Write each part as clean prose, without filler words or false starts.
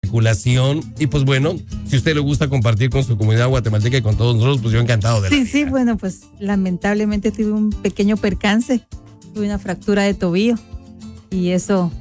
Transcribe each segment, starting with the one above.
circulación. Y pues bueno, si a usted le gusta compartir con su comunidad guatemalteca y con todos nosotros, pues yo encantado de la vida. Sí, bueno, pues lamentablemente tuve un pequeño percance, tuve una fractura de tobillo y eso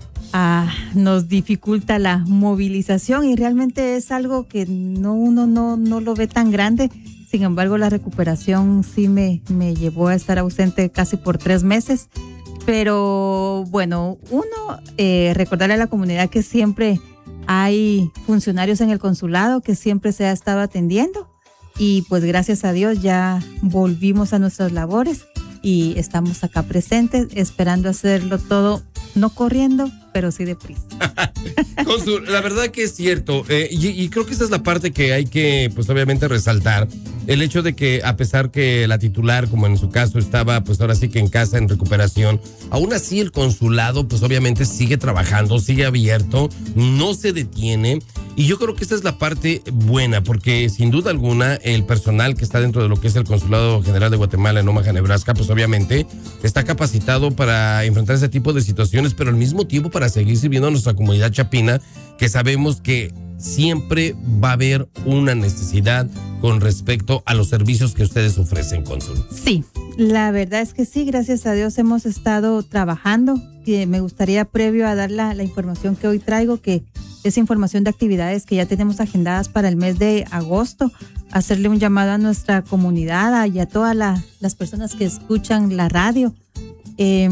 nos dificulta la movilización y realmente es algo que uno no lo ve tan grande. Sin embargo, la recuperación sí me llevó a estar ausente casi por 3 meses. Pero bueno, recordarle a la comunidad que siempre hay funcionarios en el consulado que siempre se ha estado atendiendo y pues gracias a Dios ya volvimos a nuestras labores y estamos acá presentes esperando hacerlo todo, no corriendo, pero sí deprisa. Cónsul, la verdad que es cierto, y creo que esa es la parte que hay que, pues obviamente resaltar, el hecho de que a pesar que la titular, como en su caso, estaba pues ahora sí que en casa en recuperación, aún así el consulado pues obviamente sigue trabajando, sigue abierto, no se detiene. Y yo creo que esa es la parte buena, porque sin duda alguna el personal que está dentro de lo que es el Consulado General de Guatemala en Omaha, Nebraska, pues obviamente está capacitado para enfrentar ese tipo de situaciones, pero al mismo tiempo para seguir sirviendo a nuestra comunidad chapina, que sabemos que siempre va a haber una necesidad con respecto a los servicios que ustedes ofrecen, cónsul. Sí, la verdad es que sí, gracias a Dios hemos estado trabajando. Me gustaría, previo a dar la información que hoy traigo, que es información de actividades que ya tenemos agendadas para el mes de agosto, hacerle un llamado a nuestra comunidad y a todas las personas que escuchan la radio. Si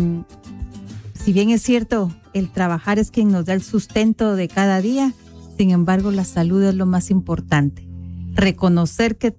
bien es cierto, el trabajar es quien nos da el sustento de cada día, sin embargo, la salud es lo más importante. Reconocer que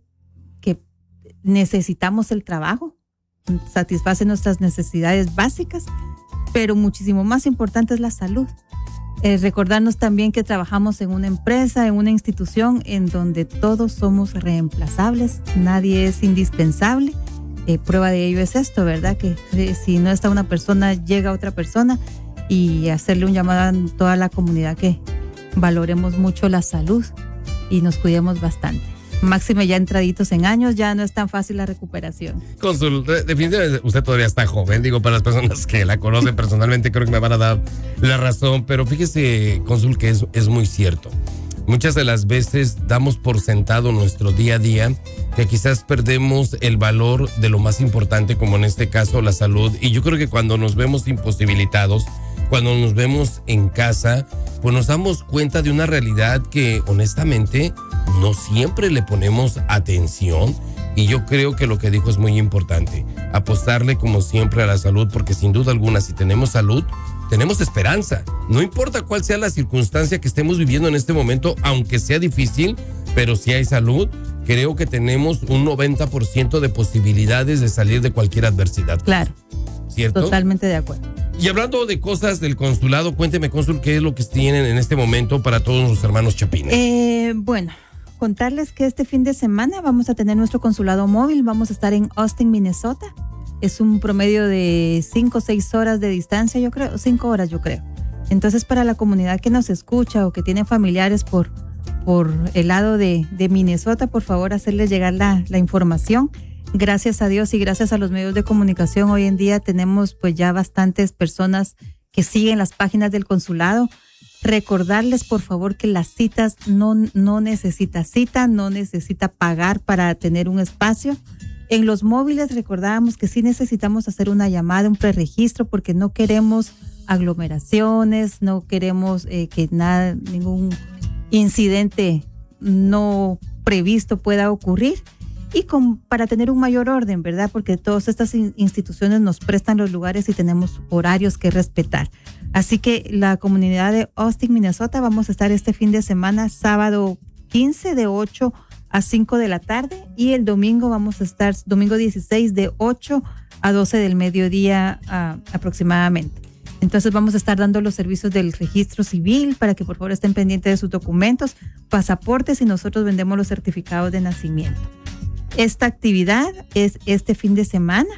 necesitamos el trabajo, satisface nuestras necesidades básicas, pero muchísimo más importante es la salud. Recordarnos también que trabajamos en una empresa, en una institución en donde todos somos reemplazables, nadie es indispensable. Prueba de ello es esto, ¿verdad? Que si no está una persona, llega otra persona, y hacerle un llamado a toda la comunidad que valoremos mucho la salud y nos cuidemos bastante. Máxime ya entraditos en años, ya no es tan fácil la recuperación. Cónsul, definitivamente usted todavía está joven, digo, para las personas que la conocen personalmente creo que me van a dar la razón, pero fíjese, cónsul, que es muy cierto. Muchas de las veces damos por sentado nuestro día a día, que quizás perdemos el valor de lo más importante, como en este caso la salud, y yo creo que cuando nos vemos imposibilitados, cuando nos vemos en casa, pues nos damos cuenta de una realidad que honestamente no siempre le ponemos atención, y yo creo que lo que dijo es muy importante, apostarle como siempre a la salud, porque sin duda alguna si tenemos salud, tenemos esperanza, no importa cuál sea la circunstancia que estemos viviendo en este momento, aunque sea difícil, pero si hay salud, creo que tenemos un 90% de posibilidades de salir de cualquier adversidad. Claro, ¿cierto? Totalmente de acuerdo. Y hablando de cosas del consulado, cuénteme, cónsul, qué es lo que tienen en este momento para todos los hermanos chapines. Bueno, contarles que este fin de semana vamos a tener nuestro consulado móvil, vamos a estar en Austin, Minnesota. Es un promedio de 5 o 6 horas de distancia, yo creo, 5 horas yo creo. Entonces, para la comunidad que nos escucha o que tiene familiares por el lado de Minnesota, por favor, hacerles llegar la información. Gracias a Dios y gracias a los medios de comunicación, hoy en día tenemos pues ya bastantes personas que siguen las páginas del consulado. Recordarles, por favor, que las citas no necesita cita, no necesita pagar para tener un espacio. En los móviles recordábamos que sí necesitamos hacer una llamada, un preregistro, porque no queremos aglomeraciones, no queremos que ningún incidente no previsto pueda ocurrir. Y para tener un mayor orden, ¿verdad? Porque todas estas instituciones nos prestan los lugares y tenemos horarios que respetar. Así que la comunidad de Austin, Minnesota, vamos a estar este fin de semana, sábado 15 de 8 a 5 de la tarde, y el domingo vamos a estar, domingo 16 de 8 a 12 del mediodía aproximadamente. Entonces vamos a estar dando los servicios del registro civil para que por favor estén pendientes de sus documentos, pasaportes, y nosotros vendemos los certificados de nacimiento. Esta actividad es este fin de semana.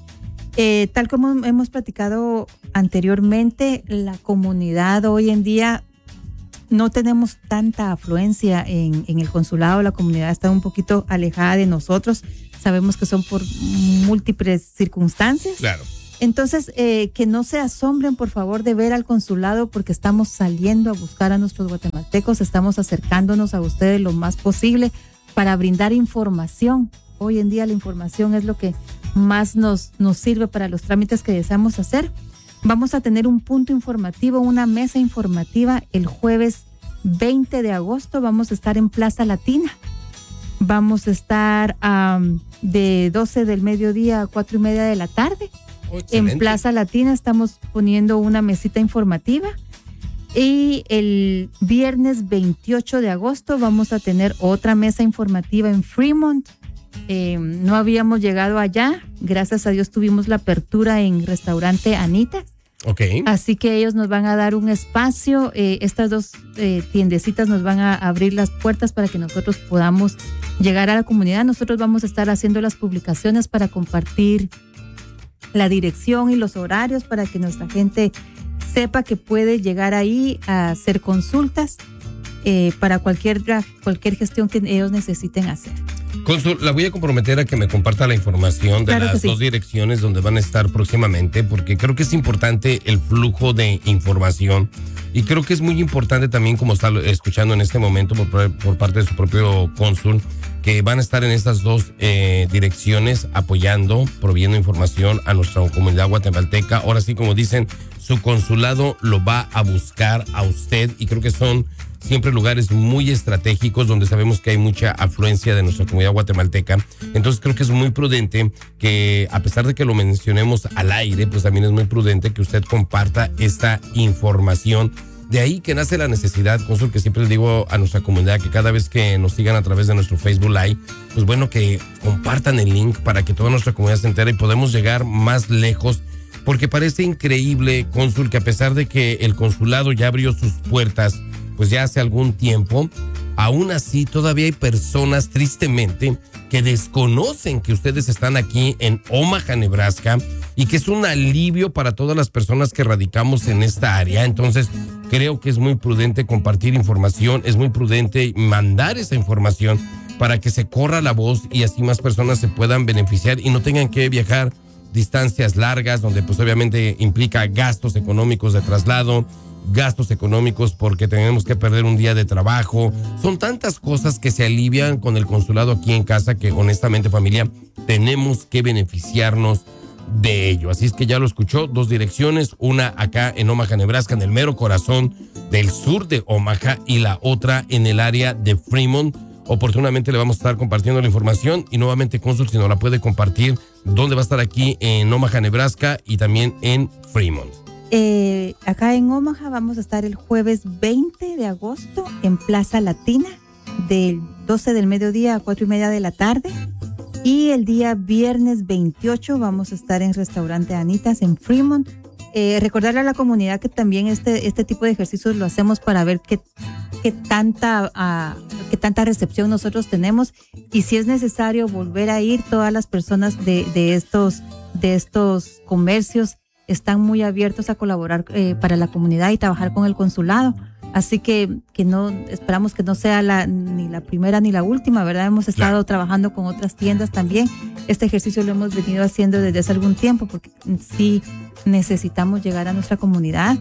Tal como hemos platicado anteriormente, la comunidad hoy en día no tenemos tanta afluencia en el consulado. La comunidad está un poquito alejada de nosotros. Sabemos que son por múltiples circunstancias. Claro. Entonces, que no se asombren, por favor, de ver al consulado, porque estamos saliendo a buscar a nuestros guatemaltecos, estamos acercándonos a ustedes lo más posible para brindar información. Hoy en día la información es lo que más nos sirve para los trámites que deseamos hacer. Vamos a tener un punto informativo, una mesa informativa el jueves 20 de agosto. Vamos a estar en Plaza Latina. Vamos a estar de 12 del mediodía a 4:30 de la tarde. En Plaza Latina estamos poniendo una mesita informativa. Y el viernes 28 de agosto vamos a tener otra mesa informativa en Fremont. No habíamos llegado allá. Gracias a Dios tuvimos la apertura en restaurante Anita's. Okay. Así que ellos nos van a dar un espacio. Estas dos tiendecitas nos van a abrir las puertas para que nosotros podamos llegar a la comunidad. Nosotros vamos a estar haciendo las publicaciones para compartir la dirección y los horarios para que nuestra gente sepa que puede llegar ahí a hacer consultas para cualquier gestión que ellos necesiten hacer. Cónsul, la voy a comprometer a que me comparta la información de las dos direcciones donde van a estar próximamente, porque creo que es importante el flujo de información y creo que es muy importante también, como está escuchando en este momento por parte de su propio cónsul, que van a estar en estas dos direcciones apoyando, proveyendo información a nuestra comunidad guatemalteca. Ahora sí, como dicen, su consulado lo va a buscar a usted y creo que son siempre lugares muy estratégicos donde sabemos que hay mucha afluencia de nuestra comunidad guatemalteca. Entonces creo que es muy prudente que, a pesar de que lo mencionemos al aire, pues también es muy prudente que usted comparta esta información. De ahí que nace la necesidad, cónsul, que siempre le digo a nuestra comunidad que cada vez que nos sigan a través de nuestro Facebook Live, pues bueno, que compartan el link para que toda nuestra comunidad se entere y podemos llegar más lejos, porque parece increíble, cónsul, que a pesar de que el consulado ya abrió sus puertas pues ya hace algún tiempo, aún así todavía hay personas, tristemente, que desconocen que ustedes están aquí en Omaha, Nebraska, y que es un alivio para todas las personas que radicamos en esta área. Entonces, creo que es muy prudente compartir información, es muy prudente mandar esa información para que se corra la voz y así más personas se puedan beneficiar y no tengan que viajar distancias largas, donde pues obviamente implica gastos económicos de traslado, gastos económicos porque tenemos que perder un día de trabajo. Son tantas cosas que se alivian con el consulado aquí en casa que honestamente, familia, tenemos que beneficiarnos de ello. Así es que ya lo escuchó, dos direcciones, una acá en Omaha, Nebraska, en el mero corazón del sur de Omaha, y la otra en el área de Fremont. Oportunamente le vamos a estar compartiendo la información y nuevamente, cónsul, si no la puede compartir, ¿dónde va a estar aquí en Omaha, Nebraska y también en Fremont? Acá en Omaha vamos a estar el jueves 20 de agosto en Plaza Latina, del 12 del mediodía a 4:30 de la tarde. Y el día viernes 28 vamos a estar en restaurante Anita's en Fremont. Recordarle a la comunidad que también este tipo de ejercicios lo hacemos para ver qué tanta recepción nosotros tenemos y si es necesario volver a ir. Todas las personas de estos comercios están muy abiertos a colaborar para la comunidad y trabajar con el consulado. Así que no esperamos que no sea ni la primera ni la última, ¿verdad? Hemos estado trabajando con otras tiendas también. Este ejercicio lo hemos venido haciendo desde hace algún tiempo porque sí necesitamos llegar a nuestra comunidad.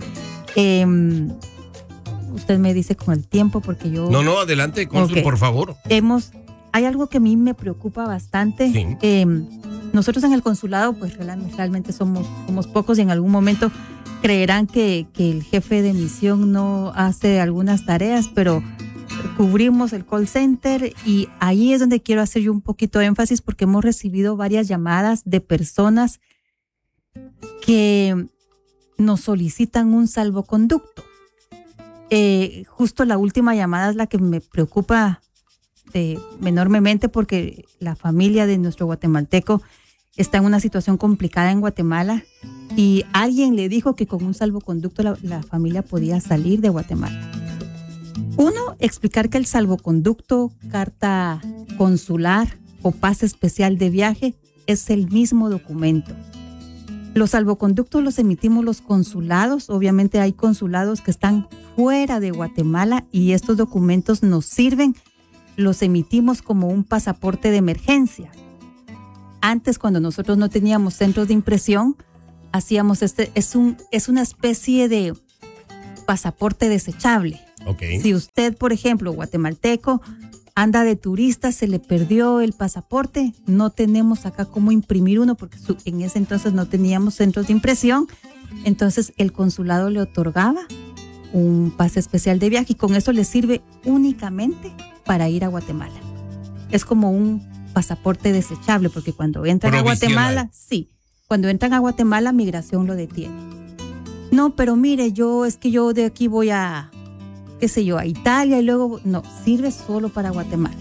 Usted me dice con el tiempo porque yo... No, adelante, cónsul, okay. Por favor. Hay algo que a mí me preocupa bastante. Sí. Nosotros en el consulado pues realmente somos pocos y en algún momento creerán que el jefe de misión no hace algunas tareas, pero cubrimos el call center y ahí es donde quiero hacer yo un poquito de énfasis porque hemos recibido varias llamadas de personas que nos solicitan un salvoconducto. Justo la última llamada es la que me preocupa enormemente porque la familia de nuestro guatemalteco está en una situación complicada en Guatemala y alguien le dijo que con un salvoconducto la familia podía salir de Guatemala. Uno, explicar que el salvoconducto, carta consular o pase especial de viaje es el mismo documento. Los salvoconductos los emitimos los consulados. Obviamente hay consulados que están fuera de Guatemala y estos documentos nos sirven. Los emitimos como un pasaporte de emergencia. Antes, cuando nosotros no teníamos centros de impresión, hacíamos es una especie de pasaporte desechable. Okay. Si usted, por ejemplo, guatemalteco, anda de turista, se le perdió el pasaporte, no tenemos acá cómo imprimir uno porque en ese entonces no teníamos centros de impresión, entonces el consulado le otorgaba un pase especial de viaje y con eso le sirve únicamente para ir a Guatemala. Es como un pasaporte desechable porque cuando entran a Guatemala, cuando entran a Guatemala, migración lo detiene. No, pero mire, yo de aquí voy a, qué sé yo, a Italia y luego, no, sirve solo para Guatemala.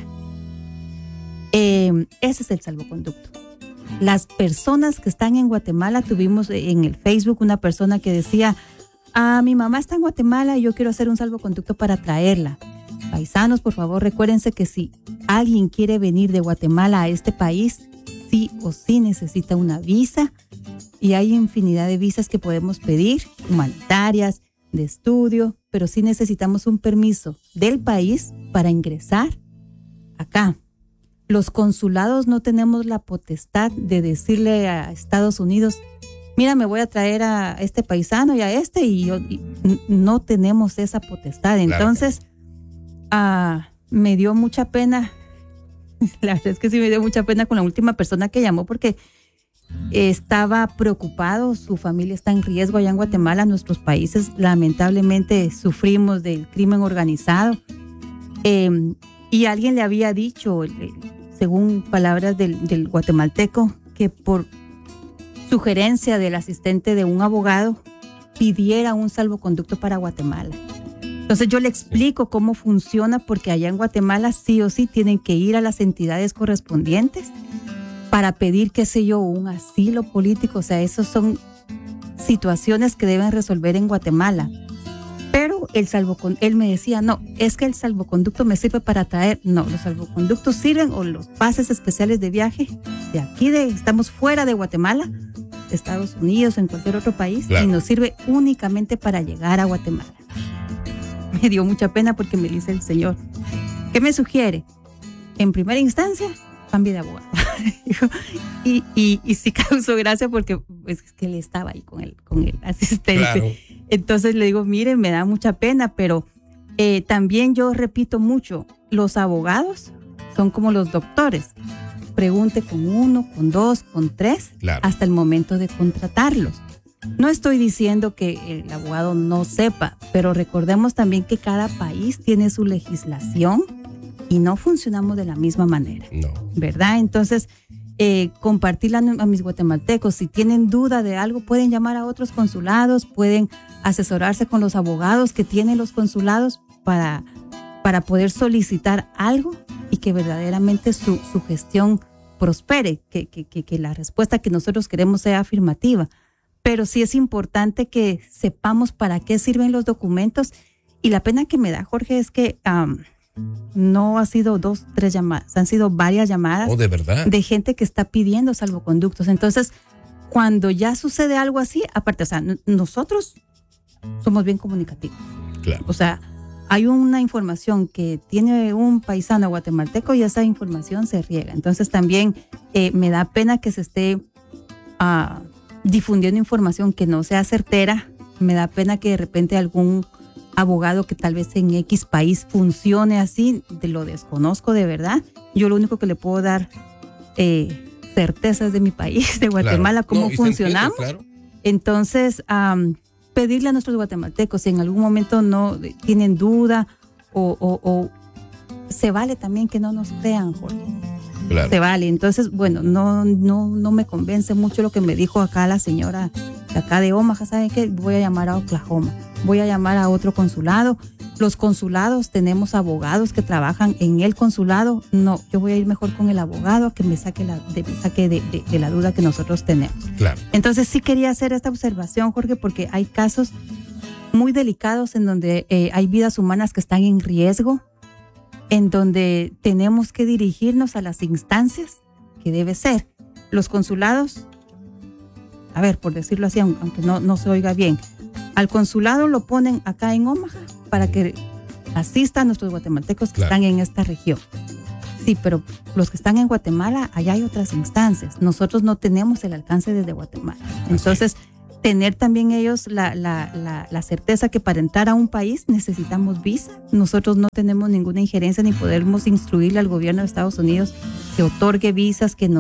Ese es el salvoconducto. Las personas que están en Guatemala, tuvimos en el Facebook una persona que decía, mi mamá está en Guatemala y yo quiero hacer un salvoconducto para traerla. Paisanos, por favor, recuérdense que si alguien quiere venir de Guatemala a este país, sí o sí necesita una visa y hay infinidad de visas que podemos pedir, humanitarias, de estudio, pero sí necesitamos un permiso del país para ingresar acá. Los consulados no tenemos la potestad de decirle a Estados Unidos, mira, me voy a traer a este paisano y a este, y no tenemos esa potestad. Entonces, me dio mucha pena, la verdad es que sí me dio mucha pena con la última persona que llamó porque estaba preocupado, su familia está en riesgo allá en Guatemala. Nuestros países lamentablemente sufrimos del crimen organizado, y alguien le había dicho, según palabras del guatemalteco, que por sugerencia del asistente de un abogado pidiera un salvoconducto para Guatemala. Entonces yo le explico cómo funciona, porque allá en Guatemala sí o sí tienen que ir a las entidades correspondientes para pedir, qué sé yo, un asilo político. O sea, esas son situaciones que deben resolver en Guatemala. Pero él me decía, no, es que el salvoconducto me sirve para traer. No, los salvoconductos sirven, o los pases especiales de viaje de aquí, estamos fuera de Guatemala, de Estados Unidos, en cualquier otro país, claro, y nos sirve únicamente para llegar a Guatemala. Me dio mucha pena porque me dice el señor, ¿qué me sugiere? En primera instancia, cambie de abogado. y sí causó gracia porque pues, es que él estaba ahí con el asistente. Claro. Entonces le digo, mire, me da mucha pena, pero también yo repito mucho, los abogados son como los doctores. Pregunte con 1, con 2, con 3, claro, hasta el momento de contratarlos. No estoy diciendo que el abogado no sepa, pero recordemos también que cada país tiene su legislación y no funcionamos de la misma manera, no, ¿verdad? Entonces, compartirla a mis guatemaltecos. Si tienen duda de algo, pueden llamar a otros consulados, pueden asesorarse con los abogados que tienen los consulados para poder solicitar algo y que verdaderamente su gestión prospere, que la respuesta que nosotros queremos sea afirmativa. Pero sí es importante que sepamos para qué sirven los documentos. Y la pena que me da, Jorge, es que no ha sido 2, 3 llamadas, han sido varias llamadas. ¿De verdad? De gente que está pidiendo salvoconductos. Entonces, cuando ya sucede algo así, aparte, o sea, nosotros somos bien comunicativos. Claro. O sea, hay una información que tiene un paisano guatemalteco y esa información se riega. Entonces, también me da pena que se esté difundiendo información que no sea certera. Me da pena que de repente algún abogado que tal vez en X país funcione así, lo desconozco de verdad. Yo lo único que le puedo dar certeza es de mi país, de Guatemala, claro, cómo funcionamos. Claro. Entonces, pedirle a nuestros guatemaltecos, si en algún momento no tienen duda o se vale también que no nos crean, Jorge. Claro. Se vale. Entonces, bueno, no me convence mucho lo que me dijo acá la señora de acá de Omaha. ¿Saben qué? Voy a llamar a Oklahoma. Voy a llamar a otro consulado. Los consulados, tenemos abogados que trabajan en el consulado. No, yo voy a ir mejor con el abogado que me saque de la duda que nosotros tenemos. Claro. Entonces, sí quería hacer esta observación, Jorge, porque hay casos muy delicados en donde hay vidas humanas que están en riesgo, en donde tenemos que dirigirnos a las instancias que debe ser. Los consulados, a ver, por decirlo así, aunque no se oiga bien, al consulado lo ponen acá en Omaha para que asista a nuestros guatemaltecos que claro, están en esta región. Sí, pero los que están en Guatemala, allá hay otras instancias. Nosotros no tenemos el alcance desde Guatemala. Entonces, tener también ellos la certeza que para entrar a un país necesitamos visa. Nosotros no tenemos ninguna injerencia ni podemos instruirle al gobierno de Estados Unidos que otorgue visas, que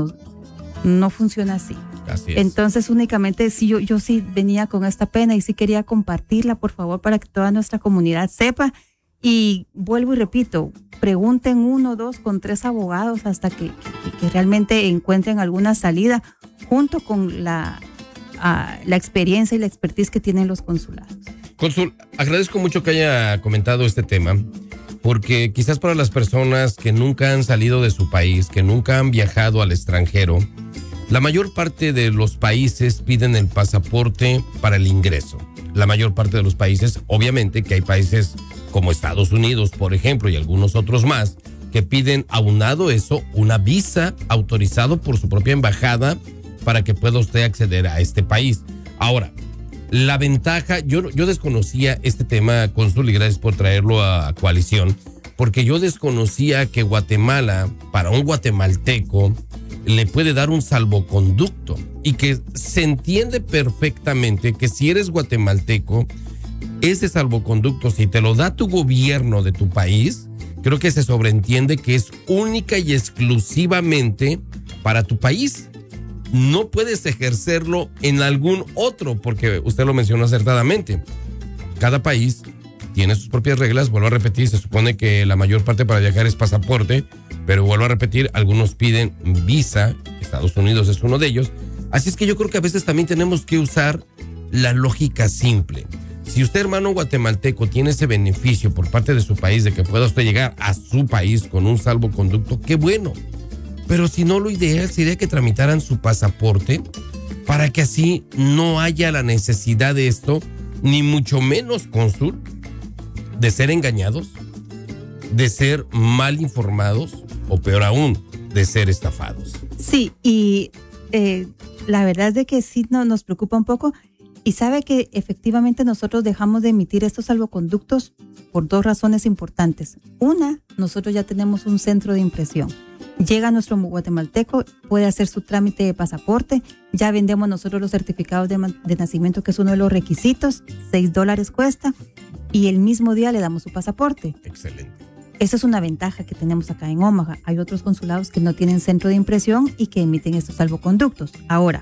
no funciona así. Así es. Entonces únicamente sí, yo sí venía con esta pena y sí quería compartirla, por favor, para que toda nuestra comunidad sepa. Y vuelvo y repito, pregunten 1, 2, con 3 abogados hasta que realmente encuentren alguna salida junto con la experiencia y la expertise que tienen los consulados. Cónsul, agradezco mucho que haya comentado este tema, porque quizás para las personas que nunca han salido de su país, que nunca han viajado al extranjero, la mayor parte de los países piden el pasaporte para el ingreso. La mayor parte de los países, obviamente que hay países como Estados Unidos, por ejemplo, y algunos otros más, que piden, aunado eso, una visa autorizado por su propia embajada para que pueda usted acceder a este país. Ahora, la ventaja, yo desconocía este tema, cónsul, y gracias por traerlo a Coalición, porque yo desconocía que Guatemala, para un guatemalteco, le puede dar un salvoconducto, y que se entiende perfectamente que si eres guatemalteco, ese salvoconducto, si te lo da tu gobierno de tu país, creo que se sobreentiende que es única y exclusivamente para tu país. No puedes ejercerlo en algún otro, porque usted lo mencionó acertadamente. Cada país tiene sus propias reglas. Vuelvo a repetir, se supone que la mayor parte para viajar es pasaporte, pero vuelvo a repetir, algunos piden visa. Estados Unidos es uno de ellos. Así es que yo creo que a veces también tenemos que usar la lógica simple. Si usted, hermano guatemalteco, tiene ese beneficio por parte de su país de que pueda usted llegar a su país con un salvoconducto, qué bueno. Pero si no, lo ideal sería que tramitaran su pasaporte para que así no haya la necesidad de esto, ni mucho menos, cónsul, de ser engañados, de ser mal informados o peor aún, de ser estafados. Sí, y la verdad es de que sí nos preocupa un poco. Y sabe que efectivamente nosotros dejamos de emitir estos salvoconductos por 2 razones importantes. Una, nosotros ya tenemos un centro de impresión. Llega nuestro guatemalteco, puede hacer su trámite de pasaporte, ya vendemos nosotros los certificados de nacimiento, que es uno de los requisitos, $6 cuesta, y el mismo día le damos su pasaporte. Excelente. Esa es una ventaja que tenemos acá en Omaha. Hay otros consulados que no tienen centro de impresión y que emiten estos salvoconductos. Ahora,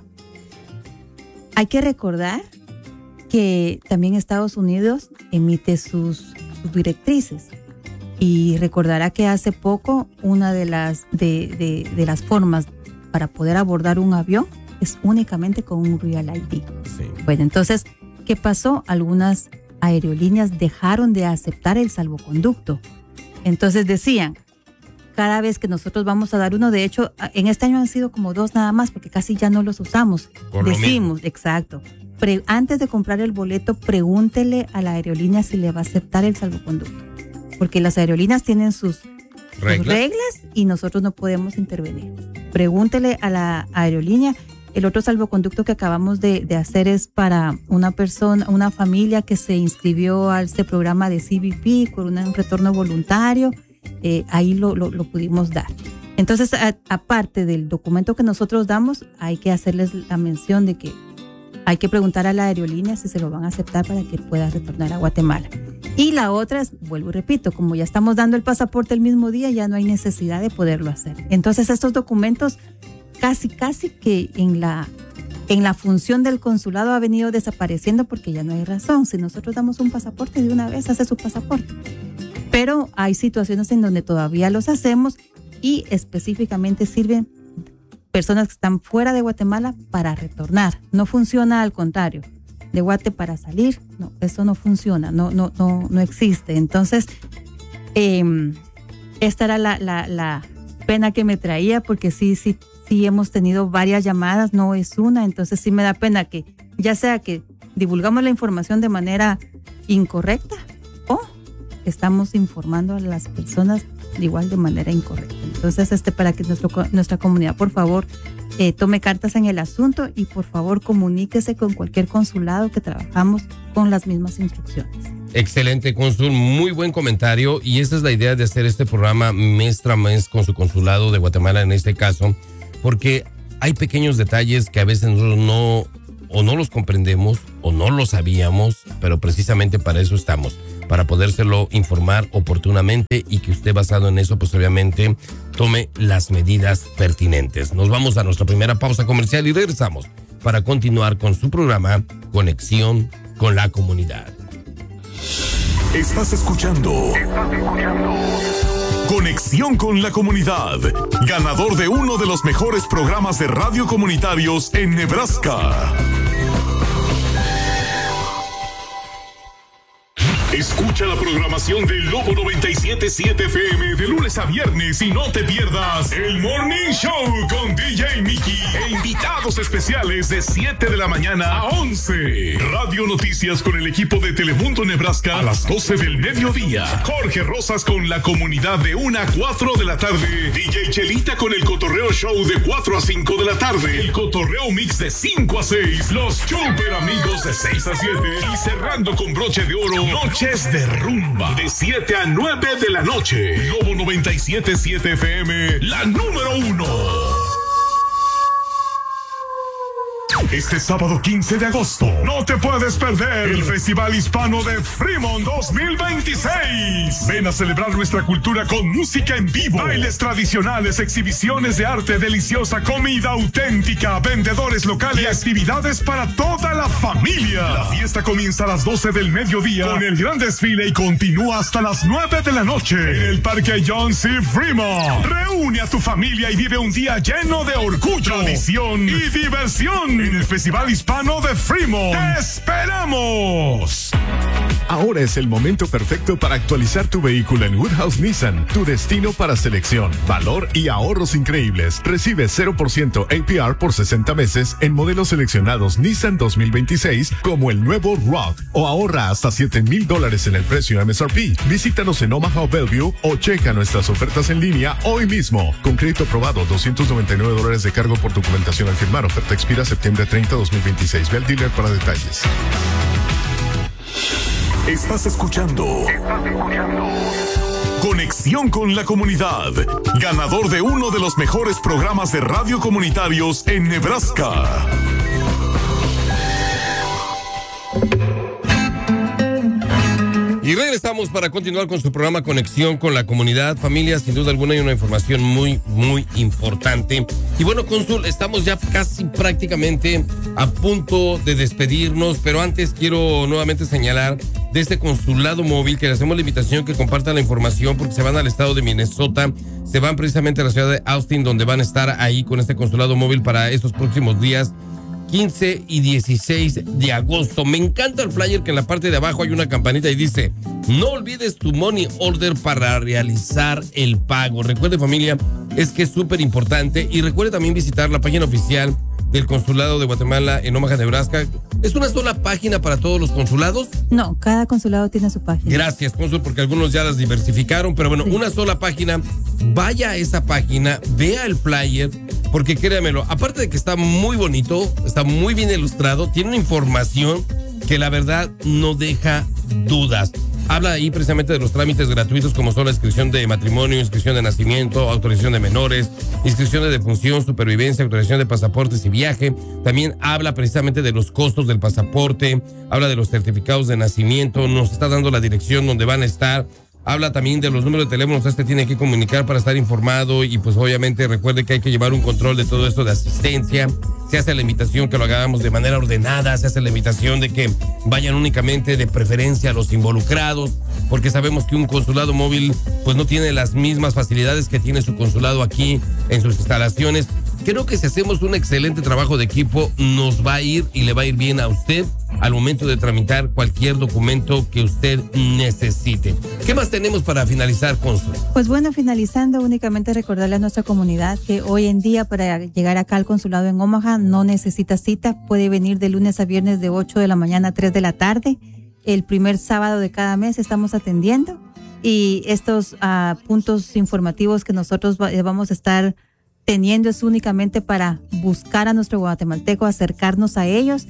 hay que recordar que también Estados Unidos emite sus directrices, y recordará que hace poco una de las formas para poder abordar un avión es únicamente con un Real ID. Sí. Bueno, entonces, ¿qué pasó? Algunas aerolíneas dejaron de aceptar el salvoconducto. Entonces decían, cada vez que nosotros vamos a dar uno, de hecho, en este año han sido como 2 nada más, porque casi ya no los usamos. Decimos, exacto. Antes de comprar el boleto, pregúntele a la aerolínea si le va a aceptar el salvoconducto. Porque las aerolíneas tienen sus reglas y nosotros no podemos intervenir. Pregúntele a la aerolínea. El otro salvoconducto que acabamos de hacer es para una familia que se inscribió a este programa de CBP con un retorno voluntario. Ahí lo pudimos dar. Entonces, aparte del documento que nosotros damos, hay que hacerles la mención de que hay que preguntar a la aerolínea si se lo van a aceptar para que pueda retornar a Guatemala. Y la otra es, vuelvo y repito, como ya estamos dando el pasaporte el mismo día, ya no hay necesidad de poderlo hacer. Entonces, estos documentos casi que en la función del consulado ha venido desapareciendo, porque ya no hay razón. Si nosotros damos un pasaporte, de una vez hace su pasaporte. Pero hay situaciones en donde todavía los hacemos, y específicamente sirven personas que están fuera de Guatemala para retornar. No funciona al contrario, de Guate para salir, no, eso no funciona, no existe. Entonces, esta era la pena que me traía, porque sí hemos tenido varias llamadas, no es una. Entonces sí me da pena que ya sea que divulgamos la información de manera incorrecta o estamos informando a las personas igual de manera incorrecta. Entonces, para que nuestra comunidad, por favor, tome cartas en el asunto, y por favor comuníquese con cualquier consulado, que trabajamos con las mismas instrucciones. Excelente, cónsul, muy buen comentario, y esa es la idea de hacer este programa mes tras mes con su consulado de Guatemala en este caso, porque hay pequeños detalles que a veces nosotros o no los comprendemos o no lo sabíamos, pero precisamente para eso estamos, para podérselo informar oportunamente y que usted, basado en eso, pues obviamente tome las medidas pertinentes. Nos vamos a nuestra primera pausa comercial y regresamos para continuar con su programa Conexión con la Comunidad. Estás escuchando Conexión con la Comunidad, ganador de uno de los mejores programas de radio comunitarios en Nebraska. Escucha la programación del Lobo 97.7 FM de lunes a viernes y no te pierdas el Morning Show con DJ Mickey e invitados especiales de 7 de la mañana a 11. Radio Noticias con el equipo de Telemundo Nebraska a las 12 del mediodía. Jorge Rosas con la comunidad de 1 a 4 de la tarde. DJ Chelita con el Cotorreo Show de 4 a 5 de la tarde. El Cotorreo Mix de 5 a 6. Los Super Amigos de 6 a 7. Y cerrando con broche de oro, Noches de Rumba de 7 a 9 de la noche. Lobo 97.7 FM, la número 1. Este sábado 15 de agosto, no te puedes perder el Festival Hispano de Fremont 2026. Ven a celebrar nuestra cultura con música en vivo, bailes tradicionales, exhibiciones de arte deliciosa, comida auténtica, vendedores locales y actividades para toda la familia. La fiesta comienza a las 12 del mediodía con el gran desfile y continúa hasta las 9 de la noche en el Parque John C. Fremont. Reúne a tu familia y vive un día lleno de orgullo, tradición y diversión en el Festival Hispano de Fremont. ¡Te esperamos! Ahora es el momento perfecto para actualizar tu vehículo en Woodhouse Nissan, tu destino para selección, valor y ahorros increíbles. Recibe 0% APR por 60 meses en modelos seleccionados Nissan 2026 como el nuevo Rogue, o ahorra hasta $7,000 en el precio MSRP. Visítanos en Omaha o Bellevue o checa nuestras ofertas en línea hoy mismo. Con crédito aprobado, $299 de cargo por documentación al firmar. Oferta expira septiembre 30, 2026. Ve al dealer para detalles. Estás escuchando Conexión con la Comunidad, ganador de uno de los mejores programas de radio comunitarios en Nebraska. Y regresamos para continuar con su programa Conexión con la Comunidad. Familia, sin duda alguna hay una información muy, muy importante. Y bueno, Cónsul, estamos ya casi prácticamente a punto de despedirnos, pero antes quiero nuevamente señalar de este consulado móvil que le hacemos la invitación que compartan la información porque se van al estado de Minnesota, se van precisamente a la ciudad de Austin, donde van a estar ahí con este consulado móvil para estos próximos días 15 y 16 de agosto. Me encanta el flyer que en la parte de abajo hay una campanita y dice: no olvides tu money order para realizar el pago. Recuerde, familia, es que es súper importante. Y recuerde también visitar la página oficial del Consulado de Guatemala en Omaha, Nebraska. ¿Es una sola página para todos los consulados? No, cada consulado tiene su página. Gracias, cónsul, porque algunos ya las diversificaron, pero bueno, sí. Una sola página. Vaya a esa página, vea el flyer, porque créamelo, aparte de que está muy bonito, está muy bien ilustrado, tiene una información que la verdad no deja dudas. Habla ahí precisamente de los trámites gratuitos como son la inscripción de matrimonio, inscripción de nacimiento, autorización de menores, inscripción de defunción, supervivencia, autorización de pasaportes y viaje. También habla precisamente de los costos del pasaporte, habla de los certificados de nacimiento, nos está dando la dirección donde van a estar. Habla también de los números de teléfonos, tiene que comunicar para estar informado y pues obviamente recuerde que hay que llevar un control de todo esto de asistencia. Se hace la invitación que lo hagamos de manera ordenada, se hace la invitación de que vayan únicamente de preferencia a los involucrados, porque sabemos que un consulado móvil pues no tiene las mismas facilidades que tiene su consulado aquí en sus instalaciones. Creo que si hacemos un excelente trabajo de equipo, nos va a ir y le va a ir bien a usted al momento de tramitar cualquier documento que usted necesite. ¿Qué más tenemos para finalizar, Cónsul? Pues bueno, finalizando, únicamente recordarle a nuestra comunidad que hoy en día para llegar acá al consulado en Omaha no necesita cita, puede venir de lunes a viernes de 8 de la mañana a 3 de la tarde. El primer sábado de cada mes estamos atendiendo y estos puntos informativos que nosotros vamos a estar teniendo es únicamente para buscar a nuestro guatemalteco, acercarnos a ellos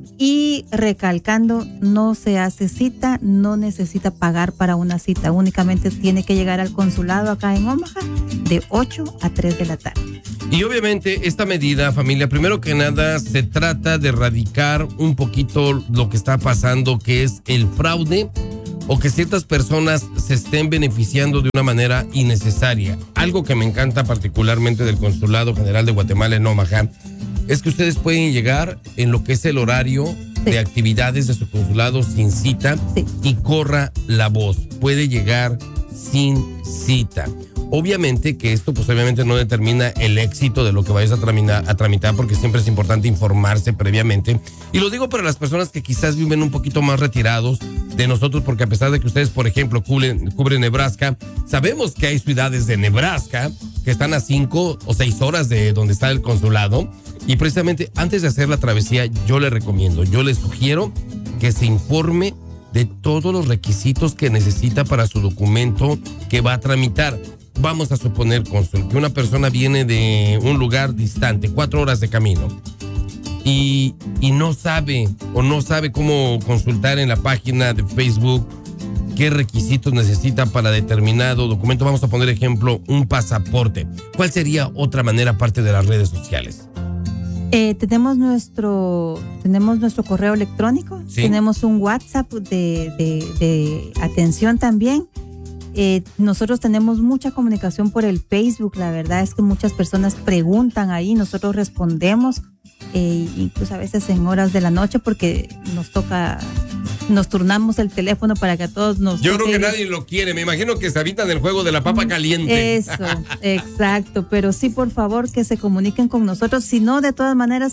y recalcando, no se hace cita, no necesita pagar para una cita, únicamente tiene que llegar al consulado acá en Omaha de 8 a 3 de la tarde. Y obviamente esta medida, familia, primero que nada se trata de erradicar un poquito lo que está pasando, que es el fraude o que ciertas personas se estén beneficiando de una manera innecesaria. Algo que me encanta particularmente del Consulado General de Guatemala en Omaha es que ustedes pueden llegar en lo que es el horario de actividades de su consulado sin cita y corra la voz. Puede llegar sin cita. Obviamente que esto pues obviamente no determina el éxito de lo que vayas a tramitar porque siempre es importante informarse previamente. Y lo digo para las personas que quizás viven un poquito más retirados de nosotros, porque a pesar de que ustedes, por ejemplo, cubren Nebraska, sabemos que hay ciudades de Nebraska que están a 5 o 6 horas de donde está el consulado. Y precisamente antes de hacer la travesía, yo les sugiero que se informe de todos los requisitos que necesita para su documento que va a tramitar. Vamos a suponer, cónsul, que una persona viene de un lugar distante, 4 horas de camino, y no sabe cómo consultar en la página de Facebook qué requisitos necesita para determinado documento. Vamos a poner ejemplo, un pasaporte. ¿Cuál sería otra manera aparte de las redes sociales? Tenemos nuestro correo electrónico, ¿sí? Tenemos un WhatsApp de atención también. Nosotros tenemos mucha comunicación por el Facebook. La verdad es que muchas personas preguntan ahí, nosotros respondemos, incluso a veces en horas de la noche, porque nos turnamos el teléfono para que a todos nos... Yo creo que nadie lo quiere, me imagino que se habitan del juego de la papa caliente. Eso, exacto, pero sí, por favor, que se comuniquen con nosotros. Si no, de todas maneras,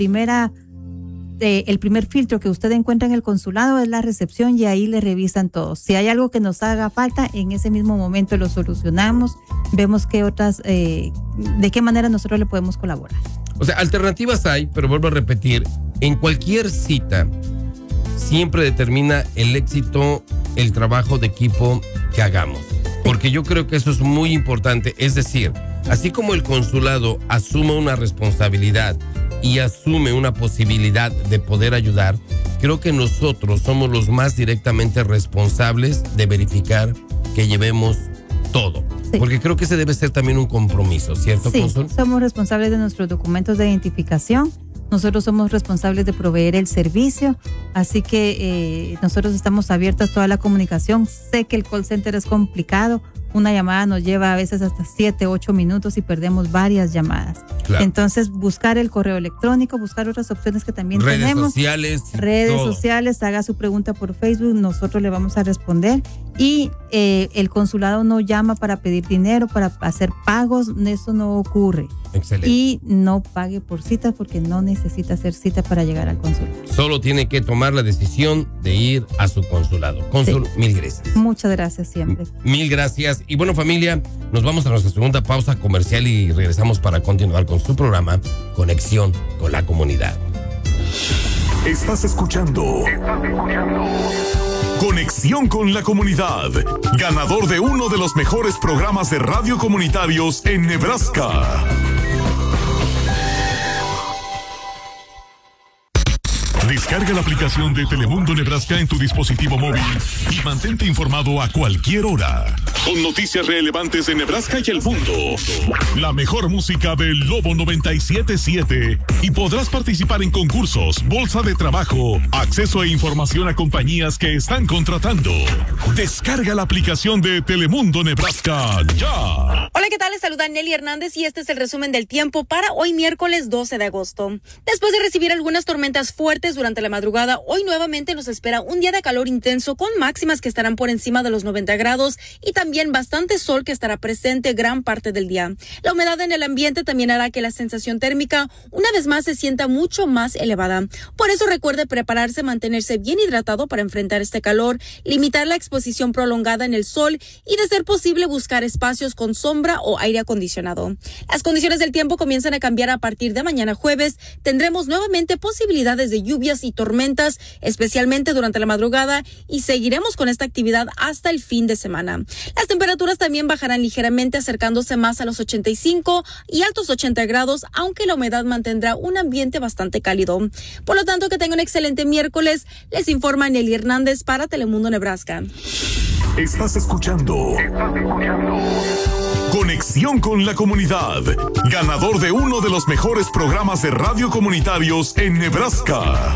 el primer filtro que usted encuentra en el consulado es la recepción, y ahí le revisan todo. Si hay algo que nos haga falta, en ese mismo momento lo solucionamos, vemos de qué manera nosotros le podemos colaborar. O sea, alternativas hay, pero vuelvo a repetir, en cualquier cita siempre determina el éxito el trabajo de equipo que hagamos, porque yo creo que eso es muy importante. Es decir, así como el consulado asume una responsabilidad y asume una posibilidad de poder ayudar, creo que nosotros somos los más directamente responsables de verificar que llevemos todo. Sí. Porque creo que ese debe ser también un compromiso, ¿cierto, sí, cónsul? Somos responsables de nuestros documentos de identificación. Nosotros somos responsables de proveer el servicio, así que nosotros estamos abiertos a toda la comunicación. Sé que el call center es complicado, una llamada nos lleva a veces hasta 7, 8 minutos y perdemos varias llamadas. Claro. Entonces, buscar el correo electrónico, buscar otras opciones que también tenemos. Redes sociales, haga su pregunta por Facebook, nosotros le vamos a responder. Y el consulado no llama para pedir dinero, para hacer pagos, eso no ocurre. Excelente. Y no pague por cita, porque no necesita hacer cita para llegar al consulado. Solo tiene que tomar la decisión de ir a su consulado. Cónsul, sí. Mil gracias. Muchas gracias siempre. Mil gracias. Y bueno, familia, nos vamos a nuestra segunda pausa comercial y regresamos para continuar con su programa Conexión con la Comunidad. Estás escuchando Conexión con la Comunidad, ganador de uno de los mejores programas de radio comunitarios en Nebraska. Descarga la aplicación de Telemundo Nebraska en tu dispositivo móvil y mantente informado a cualquier hora. Con noticias relevantes de Nebraska y el mundo. La mejor música del Lobo 97.7. Y podrás participar en concursos, bolsa de trabajo, acceso e información a compañías que están contratando. Descarga la aplicación de Telemundo Nebraska ya. Hola, ¿qué tal? Les saluda Nelly Hernández y este es el resumen del tiempo para hoy miércoles 12 de agosto. Después de recibir algunas tormentas fuertes durante la madrugada, hoy nuevamente nos espera un día de calor intenso con máximas que estarán por encima de los 90 grados y también bastante sol que estará presente gran parte del día. La humedad en el ambiente también hará que la sensación térmica una vez más se sienta mucho más elevada. Por eso recuerde prepararse, mantenerse bien hidratado para enfrentar este calor, limitar la exposición prolongada en el sol y, de ser posible, buscar espacios con sombra o aire acondicionado. Las condiciones del tiempo comienzan a cambiar a partir de mañana jueves. Tendremos nuevamente posibilidades de lluvias y tormentas, especialmente durante la madrugada, y seguiremos con esta actividad hasta el fin de semana. Las temperaturas también bajarán ligeramente, acercándose más a los 85 y altos 80 grados, aunque la humedad mantendrá un ambiente bastante cálido. Por lo tanto, que tengan un excelente miércoles. Les informa Nelly Hernández para Telemundo Nebraska. Estás escuchando Conexión con la Comunidad, ganador de uno de los mejores programas de radio comunitarios en Nebraska.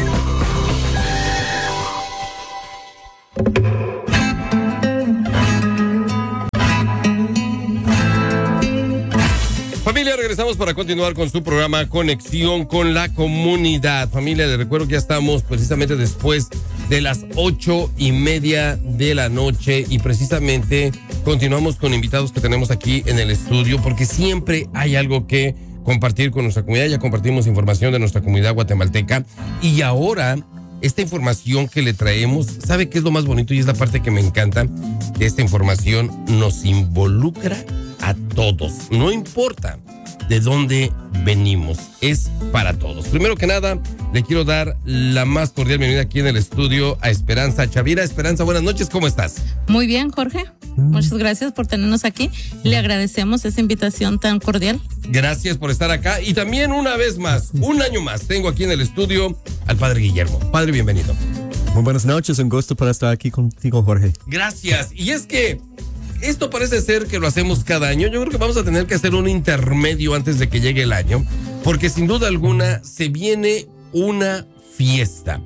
Familia, regresamos para continuar con su programa Conexión con la Comunidad. Familia, les recuerdo que ya estamos precisamente después de las 8:30 de la noche y precisamente continuamos con invitados que tenemos aquí en el estudio porque siempre hay algo que compartir con nuestra comunidad. Ya compartimos información de nuestra comunidad guatemalteca y ahora esta información que le traemos, ¿sabe qué es lo más bonito? Y es la parte que me encanta, que esta información nos involucra a todos, no importa de dónde venimos, es para todos. Primero que nada, le quiero dar la más cordial bienvenida aquí en el estudio a Esperanza Chavira. Esperanza, buenas noches, ¿cómo estás? Muy bien, Jorge. Muchas gracias por tenernos aquí. Le agradecemos esa invitación tan cordial. Gracias por estar acá y también una vez más, un año más, tengo aquí en el estudio al Padre Guillermo. Padre, bienvenido. Muy buenas noches, un gusto para estar aquí contigo, Jorge. Gracias. Y es que esto parece ser que lo hacemos cada año. Yo creo que vamos a tener que hacer un intermedio antes de que llegue el año, porque sin duda alguna se viene una fiesta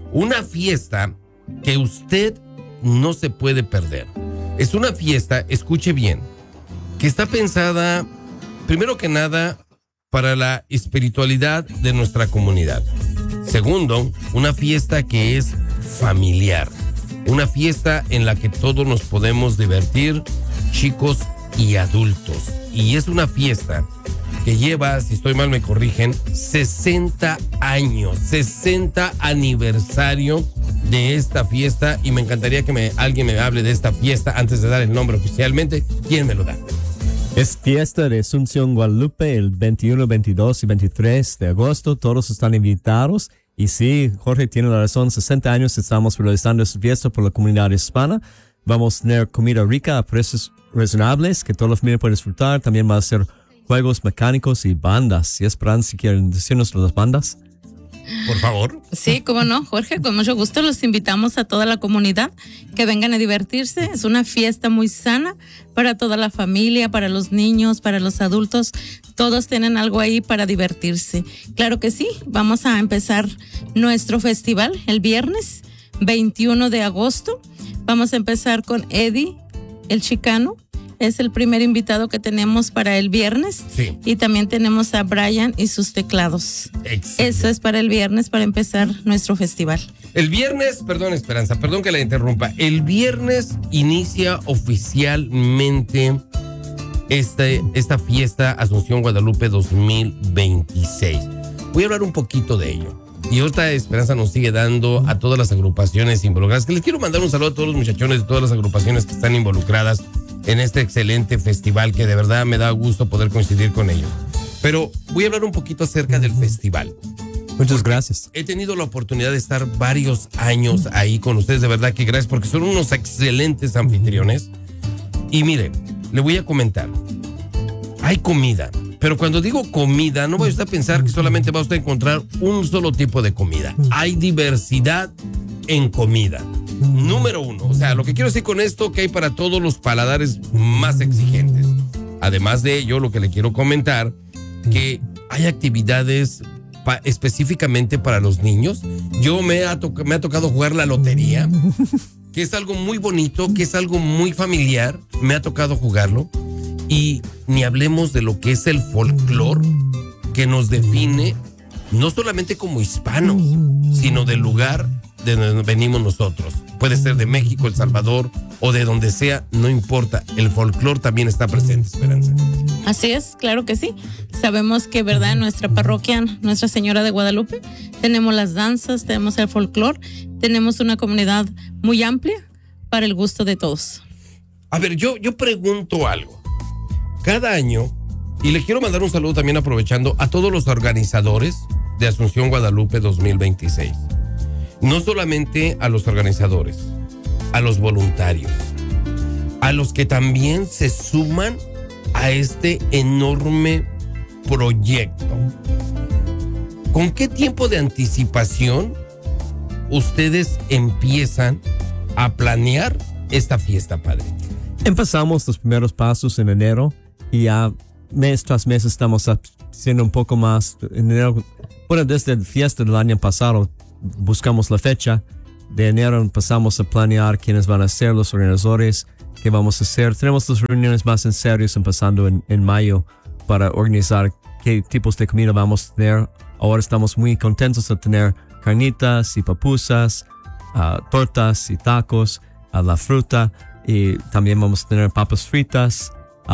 que usted no se puede perder. Es una fiesta, escuche bien, que está pensada, primero que nada, para la espiritualidad de nuestra comunidad. Segundo, una fiesta que es familiar. Una fiesta en la que todos nos podemos divertir, chicos y adultos. Y es una fiesta que lleva, si estoy mal me corrigen, 60 años, 60 aniversario de esta fiesta. Y me encantaría que alguien me hable de esta fiesta antes de dar el nombre oficialmente. ¿Quién me lo da? Es fiesta de Asunción Guadalupe el 21, 22 y 23 de agosto. Todos están invitados. Y sí, Jorge tiene la razón, 60 años estamos realizando esta fiesta por la comunidad hispana. Vamos a tener comida rica a precios razonables que toda la familia puede disfrutar. También va a ser juegos mecánicos y bandas. Y Esperanza, si quieren decirnos las bandas. Por favor. Sí, cómo no, Jorge, con mucho gusto los invitamos a toda la comunidad que vengan a divertirse. Es una fiesta muy sana para toda la familia, para los niños, para los adultos. Todos tienen algo ahí para divertirse. Claro que sí, vamos a empezar nuestro festival el viernes 21 de agosto. Vamos a empezar con Eddie, el chicano. Es el primer invitado que tenemos para el viernes. Sí. Y también tenemos a Brian y sus teclados. Excelente. Eso es para el viernes, para empezar nuestro festival. El viernes, perdón Esperanza, perdón que la interrumpa. El viernes inicia oficialmente esta fiesta Asunción Guadalupe 2026. Voy a hablar un poquito de ello. Y ahorita Esperanza nos sigue dando a todas las agrupaciones involucradas. Que les quiero mandar un saludo a todos los muchachones de todas las agrupaciones que están involucradas en este excelente festival, que de verdad me da gusto poder coincidir con ellos. Pero voy a hablar un poquito acerca del festival. Muchas gracias. He tenido la oportunidad de estar varios años ahí con ustedes, de verdad que gracias, porque son unos excelentes anfitriones. Y mire, le voy a comentar, hay comida, pero cuando digo comida, no vaya usted a pensar que solamente va usted a encontrar un solo tipo de comida. Hay diversidad en comida. Número uno, o sea, lo que quiero decir con esto, que hay para todos los paladares más exigentes. Además de ello, lo que le quiero comentar, que hay actividades específicamente para los niños. Yo me ha tocado jugar la lotería, que es algo muy bonito, que es algo muy familiar. Me ha tocado jugarlo. Y ni hablemos de lo que es el folclore, que nos define no solamente como hispanos, sino del lugar de donde venimos nosotros. Puede ser de México, El Salvador o de donde sea, no importa. El folclore también está presente, Esperanza. Así es, claro que sí. Sabemos que, ¿verdad? En nuestra parroquia, Nuestra Señora de Guadalupe, tenemos las danzas, tenemos el folclore, tenemos una comunidad muy amplia para el gusto de todos. A ver, yo pregunto algo. Cada año, y le quiero mandar un saludo también aprovechando a todos los organizadores de Asunción Guadalupe 2026. No solamente a los organizadores, a los voluntarios, a los que también se suman a este enorme proyecto. ¿Con qué tiempo de anticipación ustedes empiezan a planear esta fiesta, padre? Empezamos los primeros pasos en enero y ya mes tras mes estamos haciendo un poco más. En enero, bueno, desde la fiesta del año pasado buscamos la fecha. De enero empezamos a planear quiénes van a ser los organizadores, qué vamos a hacer. Tenemos las reuniones más en serio empezando en mayo para organizar qué tipos de comida vamos a tener. Ahora estamos muy contentos de tener carnitas y papusas, tortas y tacos, la fruta, y también vamos a tener papas fritas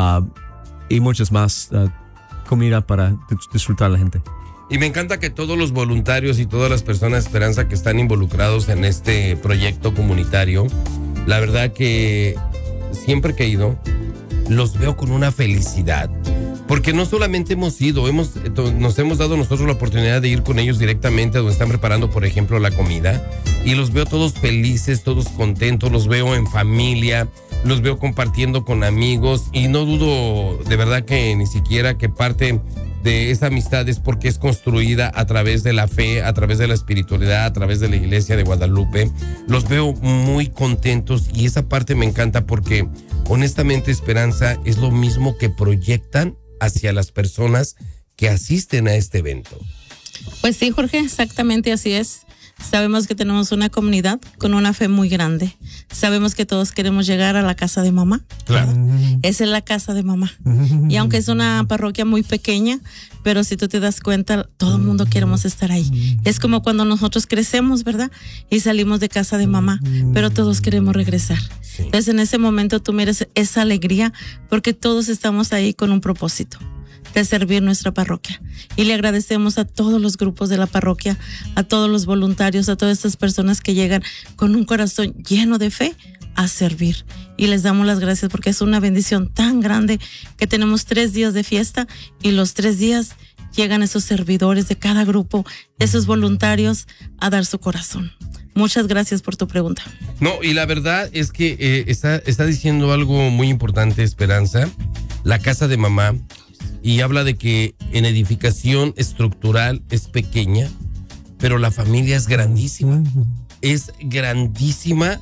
y muchas más comida para disfrutar la gente. Y me encanta que todos los voluntarios y todas las personas de Esperanza que están involucrados en este proyecto comunitario, la verdad que siempre que he ido, los veo con una felicidad. Porque no solamente hemos ido, nos hemos dado nosotros la oportunidad de ir con ellos directamente a donde están preparando, por ejemplo, la comida. Y los veo todos felices, todos contentos, los veo en familia, los veo compartiendo con amigos. Y no dudo de verdad que ni siquiera que parte de esa amistad es porque es construida a través de la fe, a través de la espiritualidad, a través de la iglesia de Guadalupe. Los veo muy contentos y esa parte me encanta porque honestamente Esperanza es lo mismo que proyectan hacia las personas que asisten a este evento. Pues sí, Jorge, exactamente así es. Sabemos que tenemos una comunidad con una fe muy grande. Sabemos que todos queremos llegar a la casa de mamá. Claro. Esa es la casa de mamá. Y aunque es una parroquia muy pequeña, pero si tú te das cuenta, todo el mundo queremos estar ahí. Es como cuando nosotros crecemos, ¿verdad? Y salimos de casa de mamá, pero todos queremos regresar. Sí. Entonces en ese momento tú miras esa alegría porque todos estamos ahí con un propósito de servir nuestra parroquia. Y le agradecemos a todos los grupos de la parroquia, a todos los voluntarios, a todas estas personas que llegan con un corazón lleno de fe a servir. Y les damos las gracias porque es una bendición tan grande que tenemos 3 días de fiesta y los 3 días llegan esos servidores de cada grupo, esos voluntarios a dar su corazón. Muchas gracias por tu pregunta. No, y la verdad es que está diciendo algo muy importante, Esperanza, la casa de mamá. Y habla de que en edificación estructural es pequeña, pero la familia es grandísima. Es grandísima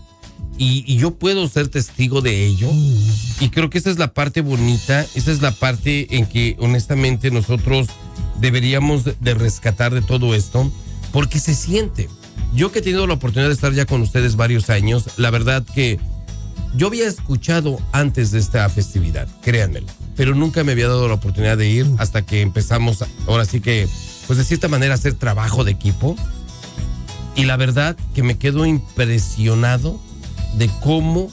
y yo puedo ser testigo de ello. Y creo que esa es la parte bonita, esa es la parte en que honestamente nosotros deberíamos de rescatar de todo esto, porque se siente. Yo que he tenido la oportunidad de estar ya con ustedes varios años, la verdad que yo había escuchado antes de esta festividad, créanmelo, pero nunca me había dado la oportunidad de ir hasta que empezamos, ahora sí que, pues de cierta manera, hacer trabajo de equipo. Y la verdad que me quedo impresionado de cómo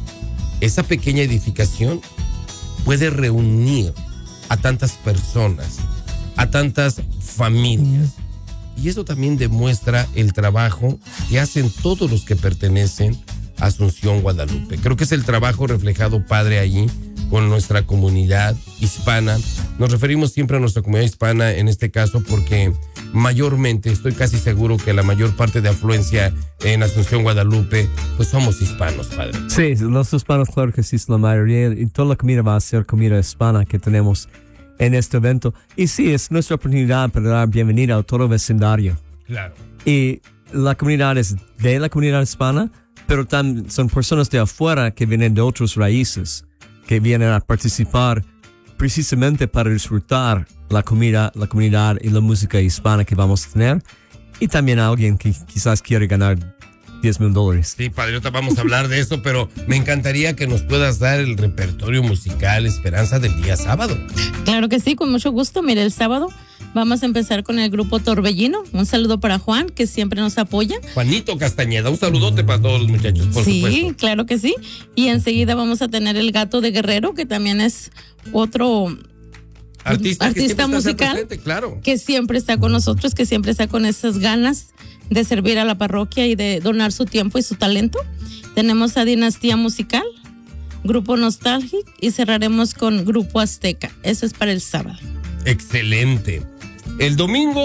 esa pequeña edificación puede reunir a tantas personas, a tantas familias. Y eso también demuestra el trabajo que hacen todos los que pertenecen a Asunción Guadalupe. Creo que es el trabajo reflejado, Padre, allí con nuestra comunidad hispana. Nos referimos siempre a nuestra comunidad hispana en este caso porque mayormente, estoy casi seguro que la mayor parte de afluencia en Asunción Guadalupe, pues somos hispanos, Padre. Sí, los hispanos, claro que sí, es la mayoría, y toda la comida va a ser comida hispana que tenemos en este evento. Y sí, es nuestra oportunidad para dar bienvenida a todo el vecindario. Claro. Y la comunidad es de la comunidad hispana, pero también son personas de afuera que vienen de otros raíces, que vienen a participar precisamente para disfrutar la comida, la comunidad y la música hispana que vamos a tener. Y también a alguien que quizás quiere ganar $10,000. Sí, Padre, ahorita vamos a hablar de eso, pero me encantaría que nos puedas dar el repertorio musical Esperanza del día sábado. Claro que sí, con mucho gusto. Mire, el sábado vamos a empezar con el grupo Torbellino. Un saludo para Juan, que siempre nos apoya. Juanito Castañeda, un saludote para todos los muchachos, por supuesto. Sí, claro que sí. Y enseguida vamos a tener el Gato de Guerrero, que también es otro artista musical presente, claro, que siempre está con nosotros, que siempre está con esas ganas de servir a la parroquia y de donar su tiempo y su talento. Tenemos a Dinastía Musical, Grupo Nostalgic y cerraremos con Grupo Azteca. Eso es para el sábado. Excelente. El domingo,